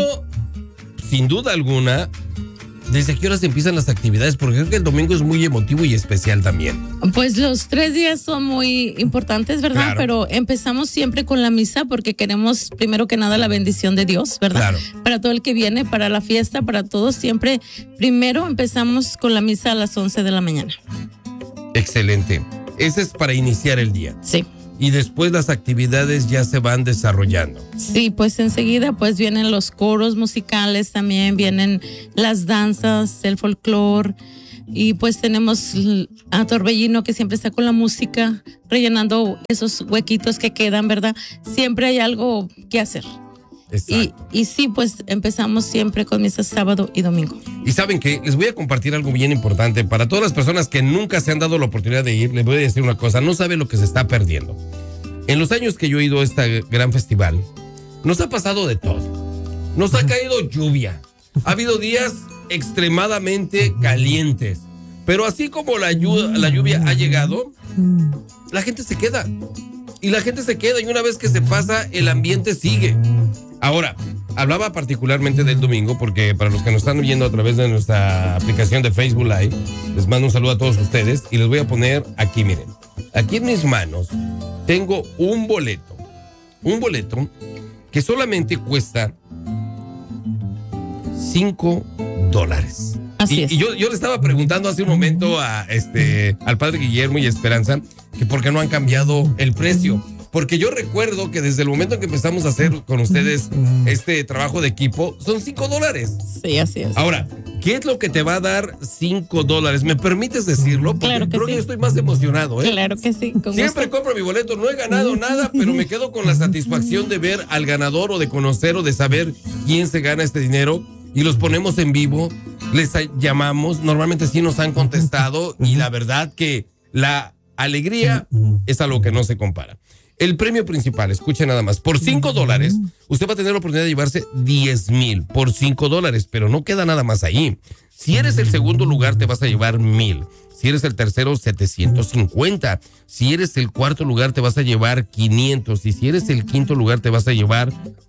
sin duda alguna, ¿desde qué horas empiezan las actividades? Porque creo que el domingo es muy emotivo y especial también. Pues los 3 días son muy importantes, ¿verdad? Claro. Pero empezamos siempre con la misa porque queremos, primero que nada, la bendición de Dios, ¿verdad? Claro. Para todo el que viene, para la fiesta, para todos, siempre primero empezamos con la misa a las 11 de la mañana. Excelente. Ese es para iniciar el día. Sí. Y después las actividades ya se van desarrollando. Sí, pues enseguida pues vienen los coros musicales, también vienen las danzas, el folclore, y pues tenemos a Torbellino que siempre está con la música, rellenando esos huequitos que quedan, ¿verdad? Siempre hay algo que hacer. Y sí, pues empezamos siempre con misas sábado y domingo. Y ¿saben qué? Les voy a compartir algo bien importante. Para todas las personas que nunca se han dado la oportunidad de ir, les voy a decir una cosa, no saben lo que se está perdiendo. En los años que yo he ido a este gran festival, nos ha pasado de todo. Nos ha caído lluvia. Ha habido días extremadamente calientes. Pero así como la lluvia ha llegado, la gente se queda. Y la gente se queda y una vez que se pasa, el ambiente sigue. Ahora, hablaba particularmente del domingo porque para los que nos están viendo a través de nuestra aplicación de Facebook Live, les mando un saludo a todos ustedes y les voy a poner aquí, miren. Aquí en mis manos tengo un boleto que solamente cuesta $5. Así es. Y yo le estaba preguntando hace un momento al padre Guillermo y Esperanza que por qué no han cambiado el precio. Porque yo recuerdo que desde el momento en que empezamos a hacer con ustedes este trabajo de equipo, son $5. Sí, así es. Ahora, ¿qué es lo que te va a dar $5? ¿Me permites decirlo? Porque claro que creo sí. que yo estoy más emocionado, ¿eh? Claro que sí. Siempre compro mi boleto, no he ganado nada, pero me quedo con la satisfacción de ver al ganador o de conocer o de saber quién se gana este dinero y los ponemos en vivo, les llamamos, normalmente sí nos han contestado y la verdad que la alegría es algo que no se compara. El premio principal, escuchen nada más, por $5, usted va a tener la oportunidad de llevarse 10,000 por $5, pero no queda nada más ahí. Si eres el segundo lugar, te vas a llevar 1,000. Si eres el tercero, 750. Si eres el cuarto lugar, te vas a llevar 500. Y si eres el quinto lugar, te vas a llevar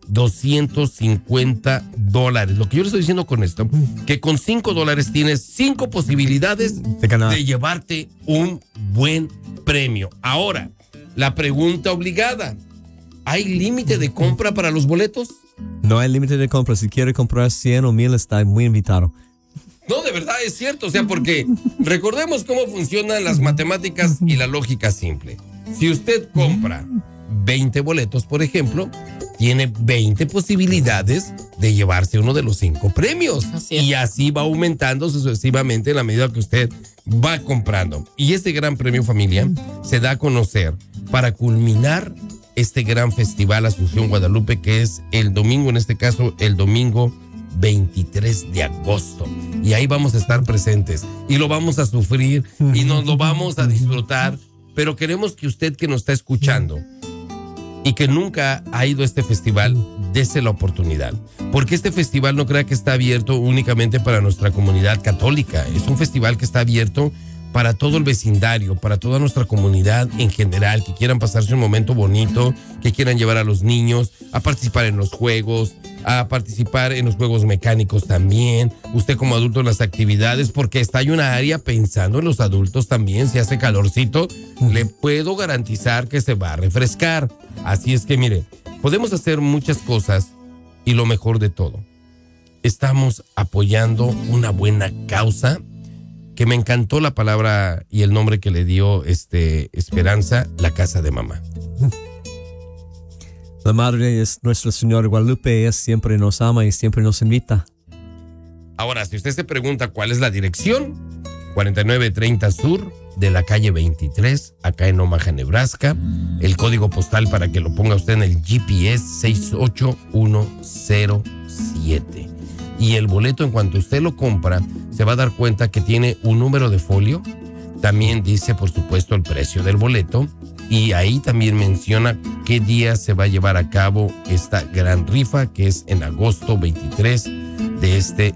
$250. Lo que yo le estoy diciendo con esto, que con $5 tienes 5 posibilidades de llevarte un buen premio. Ahora, la pregunta obligada, ¿hay límite de compra para los boletos? No hay límite de compra. Si quiere comprar 100 o 1,000, está muy invitado. No, de verdad es cierto, o sea, porque recordemos cómo funcionan las matemáticas y la lógica simple. Si usted compra 20 boletos, por ejemplo, tiene 20 posibilidades de llevarse uno de los 5 premios. Y así va aumentando sucesivamente en la medida que usted va comprando. Y este gran premio, familia, se da a conocer para culminar este gran festival Asunción Guadalupe, que es el domingo, en este caso, el domingo 23 de agosto. Y ahí vamos a estar presentes y lo vamos a sufrir y nos lo vamos a disfrutar. Pero queremos que usted que nos está escuchando y que nunca ha ido a este festival, dese la oportunidad. Porque este festival no crea que está abierto únicamente para nuestra comunidad católica. Es un festival que está abierto para todo el vecindario, para toda nuestra comunidad en general, que quieran pasarse un momento bonito, que quieran llevar a los niños a participar en los juegos, a participar en los juegos mecánicos también, usted como adulto en las actividades, porque está hay una área pensando en los adultos también. Si hace calorcito, le puedo garantizar que se va a refrescar. Así es que mire, podemos hacer muchas cosas y lo mejor de todo, estamos apoyando una buena causa, que me encantó la palabra y el nombre que le dio Esperanza, la casa de mamá. La madre es Nuestra Señora Guadalupe, ella siempre nos ama y siempre nos invita. Ahora, si usted se pregunta cuál es la dirección, 4930 Sur de la calle 23, acá en Omaha, Nebraska. El código postal para que lo ponga usted en el GPS, 68107. Y el boleto, en cuanto usted lo compra, se va a dar cuenta que tiene un número de folio. También dice, por supuesto, el precio del boleto. Y ahí también menciona qué día se va a llevar a cabo esta gran rifa, que es en agosto 23 de este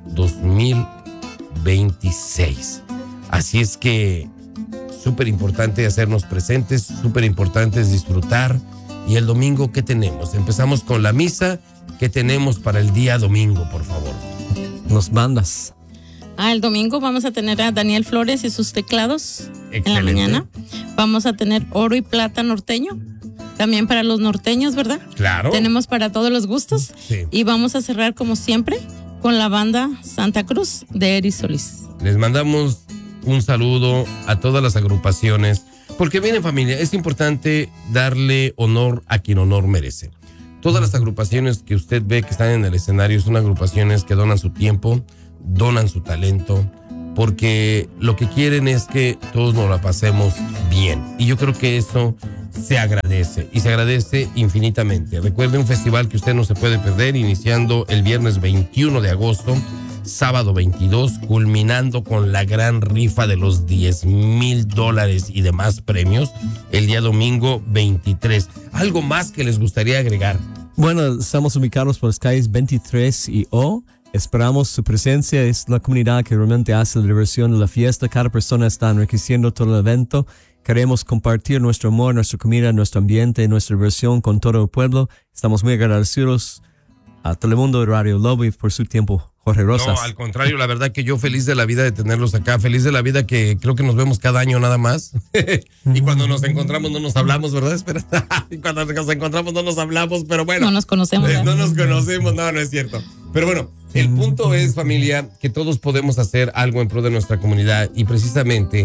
2026. Así es que súper importante hacernos presentes, súper importante es disfrutar. Y el domingo, ¿qué tenemos? Empezamos con la misa. ¿Qué tenemos para el día domingo, por favor? Nos mandas. El domingo vamos a tener a Daniel Flores y sus teclados. Excelente. En la mañana. Vamos a tener oro y plata norteño. También para los norteños, ¿verdad? Claro. Tenemos para todos los gustos. Sí. Y vamos a cerrar, como siempre, con la banda Santa Cruz de Eri Solís. Les mandamos un saludo a todas las agrupaciones, Porque miren, familia, es importante darle honor a quien honor merece. Todas las agrupaciones que usted ve que están en el escenario son agrupaciones que donan su tiempo, donan su talento, porque lo que quieren es que todos nos la pasemos bien. Y yo creo que eso se agradece, y se agradece infinitamente. Recuerde un festival que usted no se puede perder, iniciando el viernes 21 de agosto, sábado 22, culminando con la gran rifa de los $10,000 y demás premios, el día domingo 23. ¿Algo más que les gustaría agregar? Bueno, estamos ubicados por las calles 23 y O. Esperamos su presencia. Es la comunidad que realmente hace la diversión de la fiesta. Cada persona está enriqueciendo todo el evento. Queremos compartir nuestro amor, nuestra comida, nuestro ambiente, nuestra diversión con todo el pueblo. Estamos muy agradecidos a Telemundo y Radio Lobby por su tiempo. Jorge Rosas. No, al contrario, la verdad que yo feliz de la vida de tenerlos acá, feliz de la vida que creo que nos vemos cada año nada más. Y cuando nos encontramos no nos hablamos, ¿verdad? Espera. Y cuando nos encontramos no nos hablamos, pero bueno. No nos conocemos. No nos conocemos, no es cierto. Pero bueno, el punto es, familia, que todos podemos hacer algo en pro de nuestra comunidad, y precisamente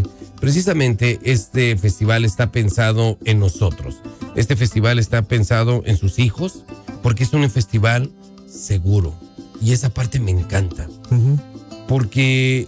este festival está pensado en nosotros. Este festival está pensado en sus hijos, porque es un festival seguro. Y esa parte me encanta. Porque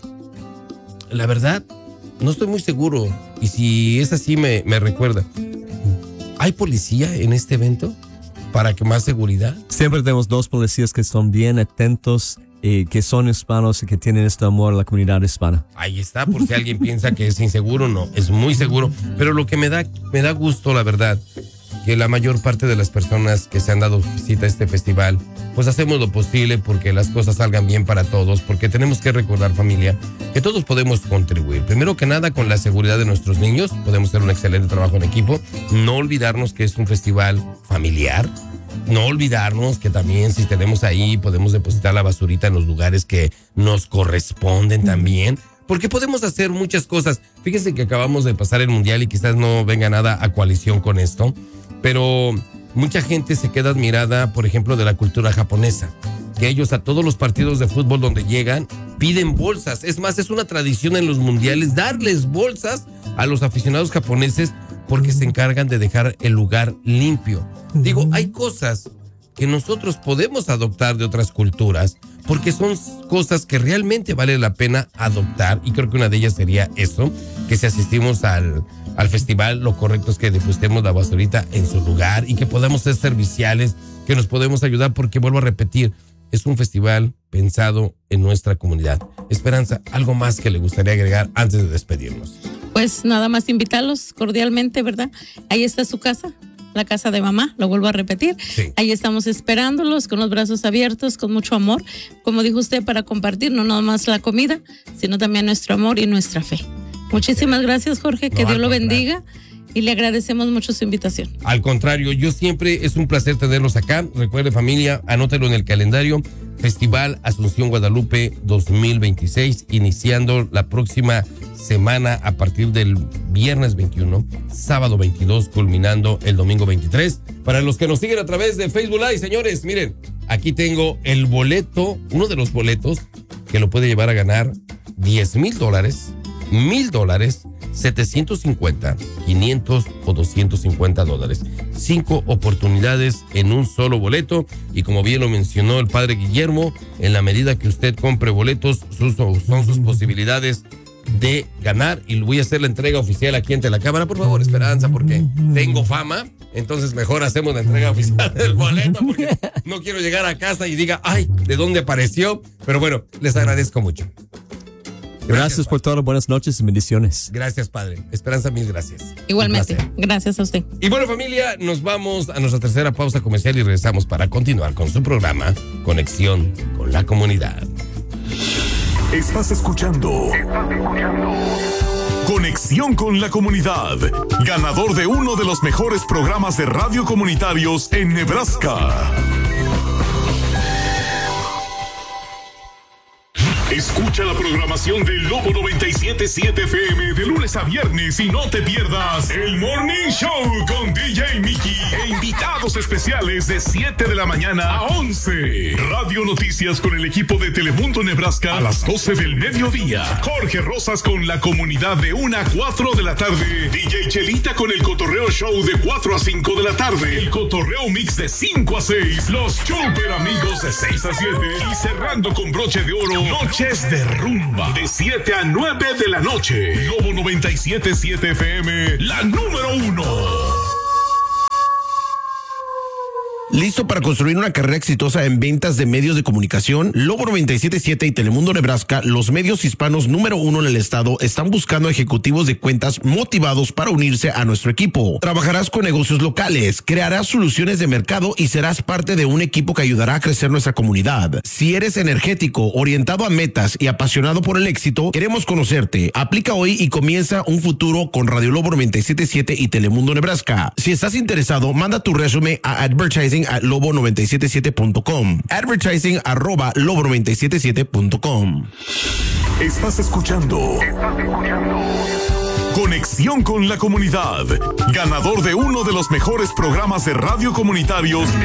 la verdad, no estoy muy seguro. Y si es así, me recuerda. ¿Hay policía en este evento para que más seguridad? Siempre tenemos 2 policías que son bien atentos, que son hispanos y que tienen este amor a la comunidad hispana. Ahí está, por si alguien piensa que es inseguro, no, es muy seguro. Pero lo que me da gusto, la verdad, que la mayor parte de las personas que se han dado cita a este festival, pues hacemos lo posible porque las cosas salgan bien para todos, porque tenemos que recordar, familia, que todos podemos contribuir. Primero que nada, con la seguridad de nuestros niños, podemos hacer un excelente trabajo en equipo. No olvidarnos que es un festival familiar. No olvidarnos que también, si tenemos ahí, podemos depositar la basurita en los lugares que nos corresponden también. Porque podemos hacer muchas cosas. Fíjense que acabamos de pasar el mundial y quizás no venga nada a coalición con esto, pero mucha gente se queda admirada, por ejemplo, de la cultura japonesa, que ellos a todos los partidos de fútbol donde llegan piden bolsas. Es más, es una tradición en los mundiales darles bolsas a los aficionados japoneses, porque se encargan de dejar el lugar limpio. Digo, hay cosas que nosotros podemos adoptar de otras culturas, porque son cosas que realmente vale la pena adoptar, y creo que una de ellas sería eso, que si asistimos al festival, lo correcto es que depositemos la basurita en su lugar y que podamos ser serviciales, que nos podemos ayudar, porque vuelvo a repetir, es un festival pensado en nuestra comunidad. Esperanza, ¿algo más que le gustaría agregar antes de despedirnos? Pues nada más invitarlos cordialmente, ¿verdad? Ahí está su casa, la casa de mamá, lo vuelvo a repetir. Sí. Ahí estamos esperándolos con los brazos abiertos, con mucho amor, como dijo usted, para compartir no nada más la comida, sino también nuestro amor y nuestra fe. Muchísimas gracias, Jorge, que Dios lo bendiga, y le agradecemos mucho su invitación. Al contrario, yo siempre es un placer tenerlos acá. Recuerde, familia, anótelo en el calendario. Festival Asunción Guadalupe 2026, iniciando la próxima semana a partir del viernes 21, sábado 22, culminando el domingo 23. Para los que nos siguen a través de Facebook Live, señores, miren, aquí tengo el boleto, uno de los boletos que lo puede llevar a ganar $10,000, $1,000, 750, 500 o $250. 5 oportunidades en un solo boleto, y como bien lo mencionó el padre Guillermo, en la medida que usted compre boletos, son sus posibilidades de ganar. Y voy a hacer la entrega oficial aquí ante la cámara, por favor, Esperanza, porque tengo fama. Entonces mejor hacemos la entrega oficial del boleto, porque no quiero llegar a casa y diga, ay, ¿de dónde apareció? Pero bueno, les agradezco mucho. Gracias por todo, buenas noches y bendiciones. Gracias, padre. Esperanza, mil gracias. Igualmente, gracias a usted. Y bueno, familia, nos vamos a nuestra tercera pausa comercial y regresamos para continuar con su programa Conexión con la Comunidad. Estás escuchando Conexión con la Comunidad, ganador de uno de los mejores programas de radio comunitarios en Nebraska. Escucha la programación del Lobo 97.7 FM de lunes a viernes y no te pierdas el Morning Show con DJ Mickey e invitados especiales de 7 de la mañana a 11. Radio Noticias con el equipo de Telemundo Nebraska a las 12 del mediodía. Jorge Rosas con la comunidad de 1 a 4 de la tarde. DJ Chelita con el Cotorreo Show de 4 a 5 de la tarde. El Cotorreo Mix de 5 a 6. Los Super Amigos de 6 a 7. Y cerrando con broche de oro, Noches de Rumba de 7 a 9 de la noche. Lobo 97.7 FM, la número 1. ¿Listo para construir una carrera exitosa en ventas de medios de comunicación? Lobo 97.7 y Telemundo Nebraska, los medios hispanos número 1 en el estado, están buscando ejecutivos de cuentas motivados para unirse a nuestro equipo. Trabajarás con negocios locales, crearás soluciones de mercado y serás parte de un equipo que ayudará a crecer nuestra comunidad. Si eres energético, orientado a metas y apasionado por el éxito, queremos conocerte. Aplica hoy y comienza un futuro con Radio Lobo 97.7 y Telemundo Nebraska. Si estás interesado, manda tu resumen a advertising@lobo977.com. advertising@lobo977.com. Estás escuchando Conexión con la Comunidad, ganador de uno de los mejores programas de radio comunitarios